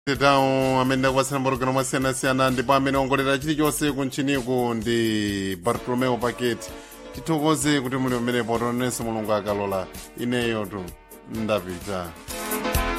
tawo amene ndakupatsira mapulogalamu asiyanasiyana ndipo amene ongolera chilichonse kunchiniku ndi Bartolomeo Paketi. Tithokoze kuti muli pamenepo tonenso Mulungu akalola. Ineyo tu ndapita.